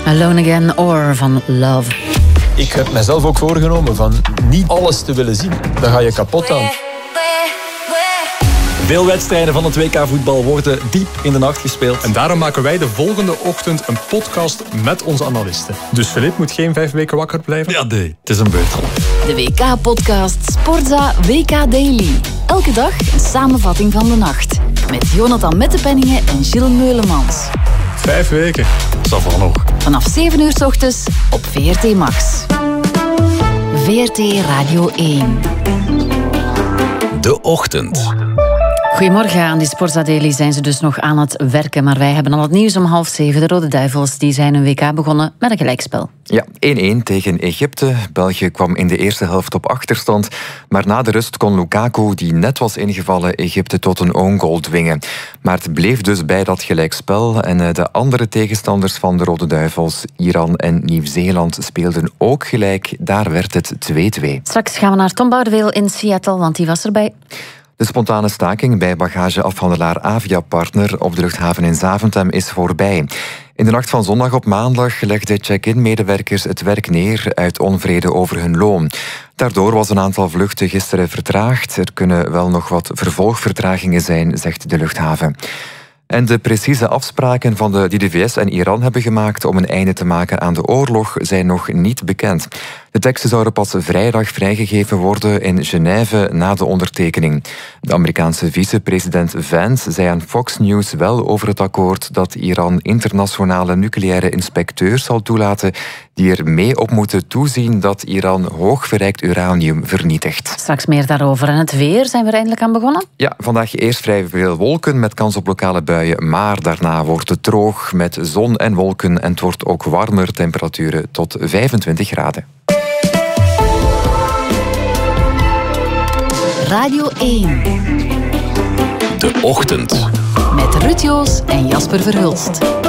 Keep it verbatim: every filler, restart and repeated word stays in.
Alone Again or van Love. Ik heb mezelf ook voorgenomen van niet alles te willen zien. Dan ga je kapot aan. Veel wedstrijden van het W K voetbal worden diep in de nacht gespeeld. En daarom maken wij de volgende ochtend een podcast met onze analisten. Dus Filip moet geen vijf weken wakker blijven? Ja, nee, het is een beurt. De W K-podcast Sportza W K Daily. Elke dag een samenvatting van de nacht. Met Jonathan Mettepenningen en Gilles Meulemans. Vijf weken. Dat zal nog. Vanaf zeven uur 's ochtends op V R T Max. V R T Radio één. De ochtend. Goedemorgen, aan die Sportza Daily zijn ze dus nog aan het werken. Maar wij hebben al het nieuws om half zeven. De Rode Duivels die zijn een W K begonnen met een gelijkspel. Ja, één-één tegen Egypte. België kwam in de eerste helft op achterstand. Maar na de rust kon Lukaku, die net was ingevallen, Egypte tot een own goal dwingen. Maar het bleef dus bij dat gelijkspel. En de andere tegenstanders van de Rode Duivels, Iran en Nieuw-Zeeland, speelden ook gelijk. Daar werd het twee-twee. Straks gaan we naar Tom Boudeweel in Seattle, want die was erbij. De spontane staking bij bagageafhandelaar Avia Partner op de luchthaven in Zaventem is voorbij. In de nacht van zondag op maandag legden check-in-medewerkers het werk neer uit onvrede over hun loon. Daardoor was een aantal vluchten gisteren vertraagd. Er kunnen wel nog wat vervolgvertragingen zijn, zegt de luchthaven. En de precieze afspraken van de, die de V S en Iran hebben gemaakt om een einde te maken aan de oorlog zijn nog niet bekend. De teksten zouden pas vrijdag vrijgegeven worden in Genève na de ondertekening. De Amerikaanse vicepresident Vance zei aan Fox News wel over het akkoord dat Iran internationale nucleaire inspecteurs zal toelaten die er mee op moeten toezien dat Iran hoogverrijkt uranium vernietigt. Straks meer daarover. En het weer, zijn we er eindelijk aan begonnen? Ja, vandaag eerst vrij veel wolken met kans op lokale buien, maar daarna wordt het droog met zon en wolken en het wordt ook warmer, temperaturen tot vijfentwintig graden. Radio één. De ochtend. Met Ruud Joos en Jasper Verhulst.